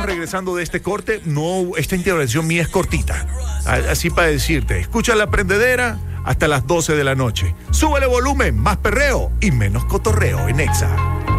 regresando de este corte. No, esta intervención mía es cortita. Así para decirte, escucha La Prendedera hasta las 12 de la noche. Súbele volumen, más perreo y menos cotorreo en Exa.